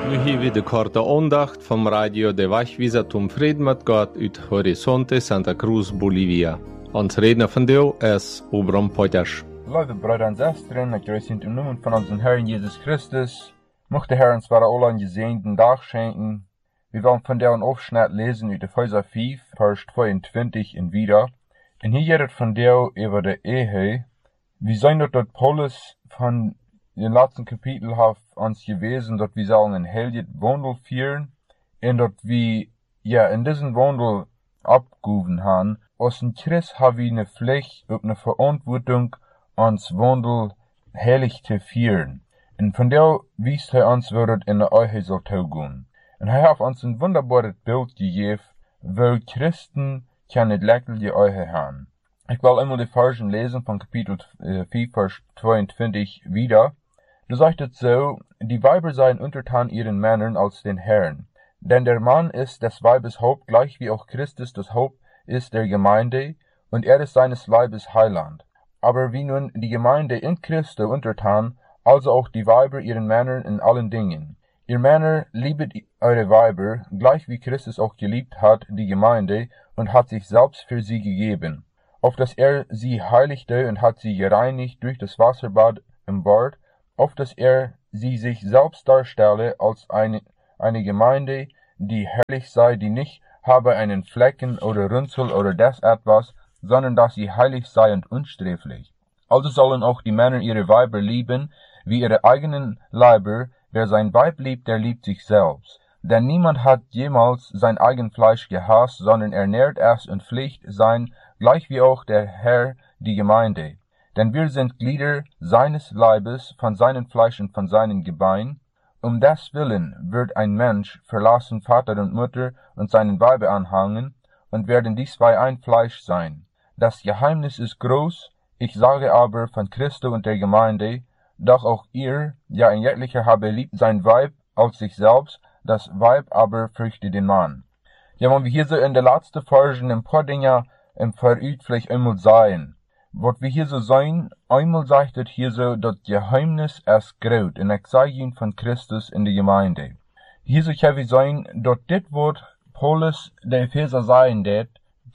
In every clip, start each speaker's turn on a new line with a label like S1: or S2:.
S1: Nu hier weer de korte aandacht van Radio de Wegwijzer zum Frieden met Gott uit Horizonte Santa Cruz, Bolivia. Ons redner vandaag is Obram Potters.
S2: Lieve broeder en zusteren, ik grüße in naam van onze Herrn Jesus Christus. Mocht de Herr uns voor alle einen gesegneten Tag schenken. Wir wollen von der Aufschnitt lesen uit Epheser 5, Vers 22 en wieder. En hier geht es von der über die Ehe. Wir sehen dort Paulus von den letzten Kapitel hat uns gewesen, dass wir sollen ein heiliges Wandel führen. Und dass wir, in diesem Wandel abgehoben haben. Als ein Christ haben wir eine Pflicht und eine Verantwortung, uns Wandel heilig zu führen. Und von der wies er uns, wie das in der Ehe soll tun. Und er hat uns ein wunderbares Bild gegeben, wo Christen keine leckere Ehe haben. Ich will einmal die Versen lesen von Kapitel 4, Vers 22 wieder. Da sagt es so, die Weiber seien untertan ihren Männern als den Herrn. Denn der Mann ist des Weibes Haupt, gleich wie auch Christus das Haupt ist der Gemeinde, und er ist seines Leibes Heiland. Aber wie nun die Gemeinde in Christo untertan, also auch die Weiber ihren Männern in allen Dingen. Ihr Männer, liebet eure Weiber, gleich wie Christus auch geliebt hat die Gemeinde und hat sich selbst für sie gegeben, auf dass er sie heiligte und hat sie gereinigt durch das Wasserbad im Bad, auf dass er sie sich selbst darstelle als eine Gemeinde, die herrlich sei, die nicht habe einen Flecken oder Runzel oder das etwas, sondern dass sie heilig sei und unsträflich. Also sollen auch die Männer ihre Weiber lieben, wie ihre eigenen Leiber. Wer sein Weib liebt, der liebt sich selbst. Denn niemand hat jemals sein eigen Fleisch gehasst, sondern ernährt es und pflegt sein, gleich wie auch der Herr die Gemeinde. Denn wir sind Glieder seines Leibes, von seinem Fleisch und von seinen Gebeinen. Um des Willen wird ein Mensch verlassen Vater und Mutter und seinen Weibe anhangen, und werden die zwei ein Fleisch sein. Das Geheimnis ist groß, ich sage aber von Christo und der Gemeinde, doch auch ihr, ja ein jeglicher habe lieb sein Weib als sich selbst, das Weib aber fürchte den Mann. Ja, wenn wir hier so in der letzten Version ein paar Dinge im Verüt vielleicht einmal sehen. Was wir hier so sehen, einmal sagt es hier so, das Geheimnis ist groß, und ich sage ihn von Christus in der Gemeinde. Hier so kann wir sehen, dass das Wort Paulus der Epheser sagen det,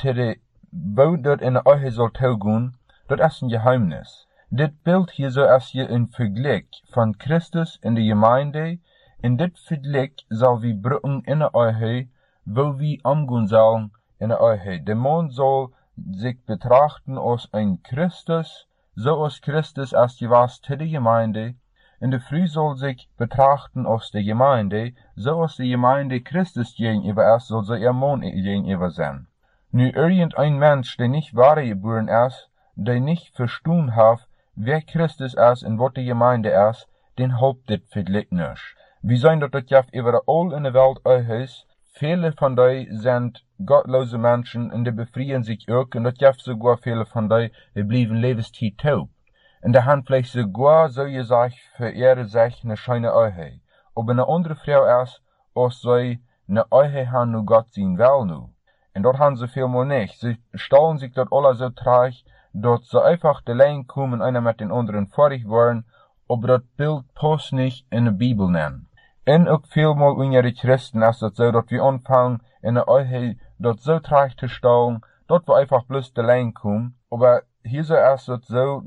S2: wo das in der Ehe soll taugen, das ist ein Geheimnis. Das Bild hier so ist hier ein Vergleich von Christus in der Gemeinde. In das Vergleich soll wir brücken in der Ehe, wo wir umgehen sollen in der Ehe. Der Mann soll sich betrachten als ein Christus, so als Christus als was zu der Gemeinde. Und der Frau soll sich betrachten als der Gemeinde, so als die Gemeinde Christus gegenüber ist, soll sie ihr Mann gegenüber sein. Nu irgendein Mensch, der nicht wahre geboren ist, der nicht verstanden hat, wer Christus ist und was die Gemeinde ist, den haupt dit Vergleich nicht. Wir sehen, dass das ja überall in der Welt auch ist. Viele von denen sind gottlose Menschen und die befreien sich auch, und das ja sogar viele von denen, die bleiben lebenstief taub. Und die haben vielleicht sogar, so gesagt, für ihre sich eine schöne Ehe. Aber eine andere Frau ist, als sie eine Ehe haben, nur Gott sehen will nu. Und dort haben sie vielmal nicht. Sie stellen sich dort alle so trage, dass sie einfach allein kommen, einer mit den anderen fertig waren, aber das Bild passt nicht in der Bibel nennen. Und auch vielmal unter die Christen ist es so, dass wir anfangen, in der Ehe dort so trage zu stellen, dort wir einfach bloß allein kommen. Aber hier so ist es so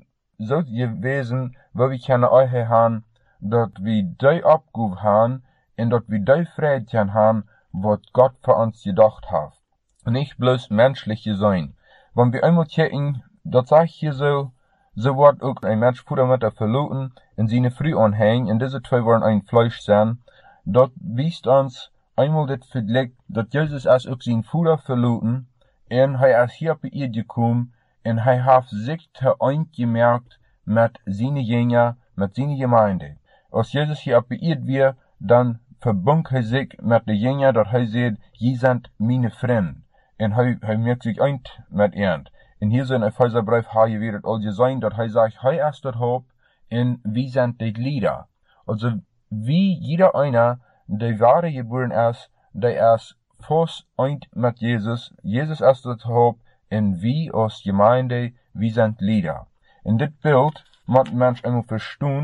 S2: gewesen, wo wir keine Ehe haben, dass wir die abgehoben haben, und dass wir die Frieden haben, was Gott für uns gedacht hat. Nicht bloß menschlich sein. Wenn wir einmal checken, das sag ich hier so wird auch ein Mensch Vater Mutter verloren und seine Frau anhängen, und diese zwei wollen ein Fleisch sein. Dort wies uns einmal das Vergleich, dass Jesus als auch sein Vater verloren, und er ist hier bei ihr gekommen, und er hat sich eingemerkt mit seinen Jüngern, mit seiner Gemeinde. Als Jesus hier bei ihr war, dann verbund er sich mit den Jüngern, dass er sagt, ihr seid meine Freunde. Und er merkt sich ein mit ihnen. Und hier so in Epheserbrief haben wir das all gesehen, dass er sagt, er ist das Haupt, und wir sind die Glieder. Also, wie jeder einer, der wahre geboren ist, der ist fast ein mit Jesus. Jesus ist das Haupt, und wir als Gemeinde, wir sind Glieder. In dit Bild muss Mensch einmal verstehen,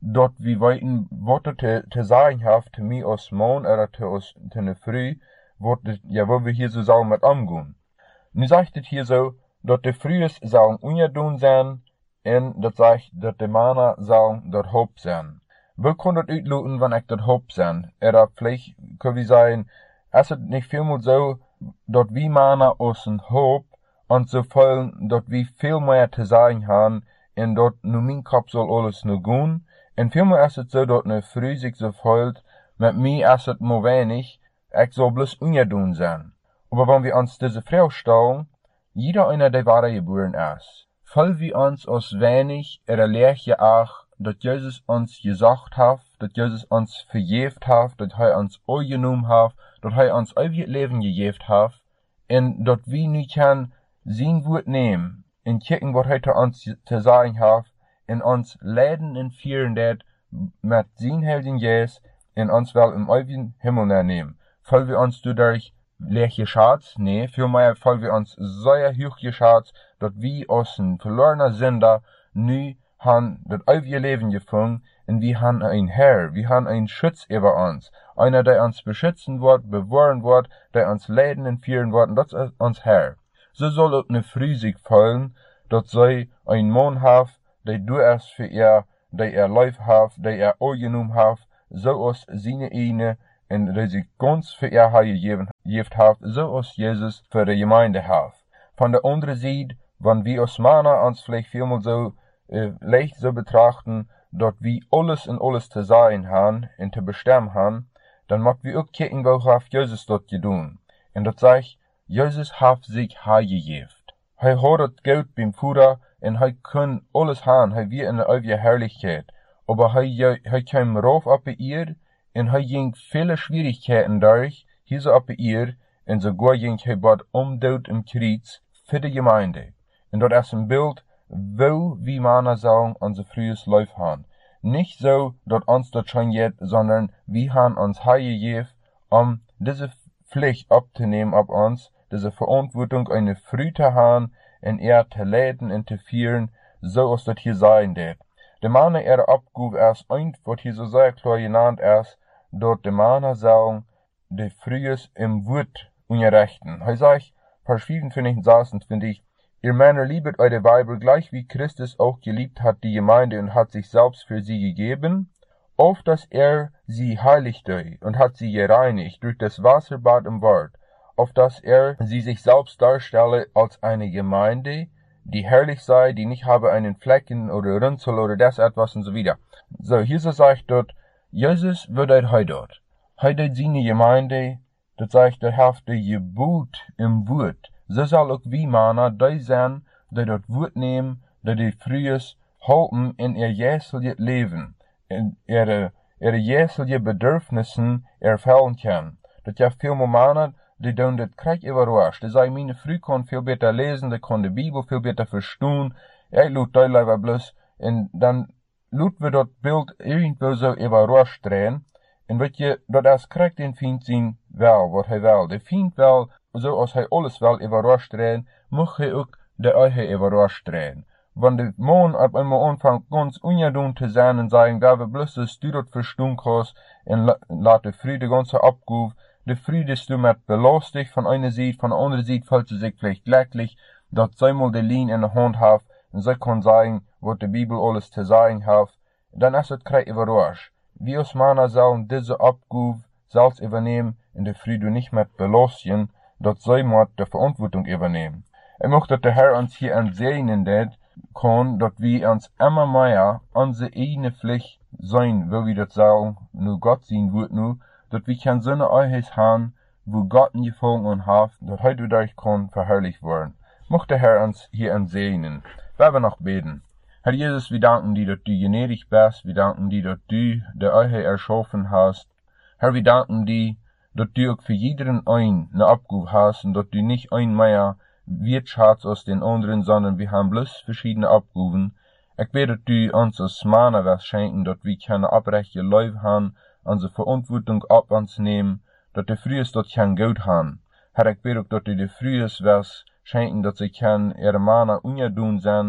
S2: dat wie weten wat er te zeggen heeft te mij als man oder te ne vrouw, wat we hier zo zouden met omgaan. Nu zegt het hier zo, dat de vrouwen zouden ongedoen zijn, en dat zegt dat de mannen zouden dat hoop zijn. We kunnen het uitloten wanneer ik dat hoop zijn. Vielleicht kunnen we zeggen, is het niet veel zo, dat we mannen ons een hoop, en zo voelen dat we veel meer te zeggen hebben, en dat nu mijn kop zal alles nu gaan. En vielmeer is het zo dat een vrouw zich zo voelt, met mij is het maar weinig, ik zal bloos ongedoen zijn. Maar wanneer we ons deze vrouw stellen, jeder einer der wahre geboren ist, voll wie uns als weinig leer je auch, dat Jezus ons gesagt heeft, dat Jezus ons vergeeft heeft, dat hij ons opgenomen heeft, dat hij ons eeuwig leven gegeven heeft, en dat we nu kan zijn woord nemen, en kijken wat hij ons te zeggen heeft, en ons leiden en vieren dat met zijn Heiligen Geest, en ons wel im eeuwigen Himmel nemen. Voll we ons dadurch leer geschaad? Nee, vielmehr voll we ons zeer hoog geschaad, dat we als een verlorene zinder nu han dat eeuwige leven gevonden, en we han een Herr, we han een Schutz über ons, einer der ons beschützen wordt, bewahren wordt, der ons leiden en vieren wordt, en dat is ons Herr. So soll ook een vrouw zich voelen, dat zij een man heeft, die door is voor die lief heeft, die opgenomen heeft, zoals zijn ene, en die zich ganz voor gegeven heeft, zoals Jezus voor de gemeinde heeft. Van de andere zijde, wanneer we als mannen ons vielleicht vielmal so leicht so betrachten, dat we alles en alles te zeggen hebben en te bestemmen hebben, dan moeten we ook kijken wat heeft Jezus dat gedaan. En dat zegt, Jezus heeft zich gegeven. Hij had het goud beim Vader en hij kon alles hebben, hij weer in de eeuwige herrlichkeit. Aber hij kwam rauf op de eer en hij ging viele Schwierigkeiten durch, hier so op de eer, en sogar ging hij bad dood im Kreuz für die Gemeinde. En dat is een beeld, wo wie Männer sollen unser frühes Lauf haben. Nicht so, dat uns das schon jetzt, sondern wir haben uns hergegeben, diese Pflicht abzunehmen ab uns, diese Verantwortung eine Früh zu haben, en te leiden en te vieren, zoals dat hier sein wird. De Männer Abgabe ist ein, wat hier so sehr klar genannt ist, dat de Männer sollen de frühes im Wort ungerechten. Hij sagt, Vers 25 und 26, ihr Männer liebet eure Weiber gleich wie Christus auch geliebt hat die Gemeinde und hat sich selbst für sie gegeben, auf dass sie heiligte und hat sie gereinigt durch das Wasserbad im Wort, auf dass sie sich selbst darstelle als eine Gemeinde, die herrlich sei, die nicht habe einen Flecken oder Runzel oder das etwas und so wieder. So, hier so sagt dort, Jesus wird dort. Heute seine Gemeinde, das sagt, der haft der Gebot im Wort. So soll auch wie Männer die sein, die dort Wort nehmen, die frühes halten in ihr jährliches Leben, in ihre jährliche Bedürfnissen erfüllen kann. Das ja viel Männer, die doen das krijg überrascht. Die sagen, meine Frau kann viel besser lesen, die kann die Bibel viel besser verstehen. Ich lud die lieber bloß, und dann lud wir das Bild irgendwo so überrascht drehen. Und weet je, dat is krijg den Feind zien wel, wat hij wil. De Feind wel, zoals hij alles wel überrascht drehen, mag hij ook de eigen überrascht drehen. Want de man op einmal anfangt ganz ungedoen te zijn en sagen, da we bloß das du dat verstehen kannst, en laat de Frau de ganze Abgabe, de Frau ist du mit belastigt von einer Seite, von der anderen Seite fühlt sie sich vielleicht glücklich, dass sie mal die Linie in der Hand hat, und sie kann sagen, was die Bibel alles zu sagen hat, dann ist es kreisch überrascht. Wir als Männer sollen diese Abgabe selbst übernehmen, und die Frau du nicht mit belasten, dass sie mal die Verantwortung übernehmen. Ich möchte, dass der Herr uns hier ansehen kann, dass wir uns immer mehr unsere eigene Pflicht sein, wie wir das sagen, nur Gott sehen wird nur, dat we kan zo'n eigen haben, wo Gott gefangen und hat, dat hij dadurch kann verherrlicht worden. Mocht der Herr uns hier ansehen. Wir werden noch beten. Herr Jesus, wir danken dir, dass du gnädig bist. Wir danken dir, dass du der Eiche erschaffen hast. Herr, wir danken dir, dass du auch für jeden eine Abgabe hast und dass du nicht ein mehr wirtschaftst als den anderen, sondern wir haben bloß verschiedene Abgaben. Ich bete, dass du uns als Männer was schenken, dass wir keine abrechte Leib haben, unsere Verantwortung ab uns nehmen, dass die Frühes dort kein Geld haben. Herr, ich bete auch, dass die Frühes was schenken, dass sie ihre Männer ungedoen sein,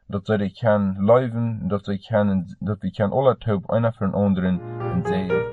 S2: dat zij kan leven, dat we kan alle taub einer von anderen in zee.